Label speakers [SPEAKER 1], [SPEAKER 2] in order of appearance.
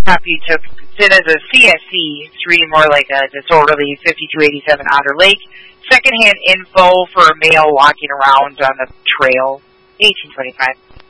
[SPEAKER 1] Copy took sit as a CSC, 3 more like a disorderly 5287 Otter Lake. Secondhand info for a male walking around on the trail, 1825.